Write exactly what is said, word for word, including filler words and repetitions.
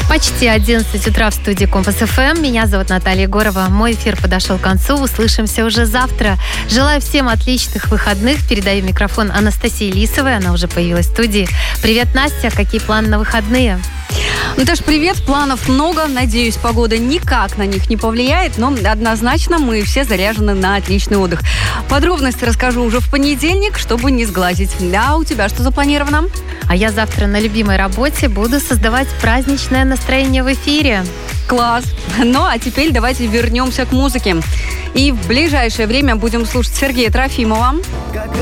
Почти одиннадцать утра в студии Компас эф эм. Меня зовут Наталья Егорова. Мой эфир подошел к концу. Услышимся уже завтра. Желаю всем отличных выходных. Передаю микрофон Анастасии Лисовой. Она уже появилась в студии. Привет, Настя. Какие планы на выходные? Наташ, привет. Планов много. Надеюсь, погода никак на них не повлияет, но однозначно мы все заряжены на отличный отдых. Подробности расскажу уже в понедельник, чтобы не сглазить. Да, у тебя что запланировано? А я завтра на любимой работе буду создавать праздничное настроение в эфире. Класс. Ну, а теперь давайте вернемся к музыке. И в ближайшее время будем слушать Сергея Трофимова.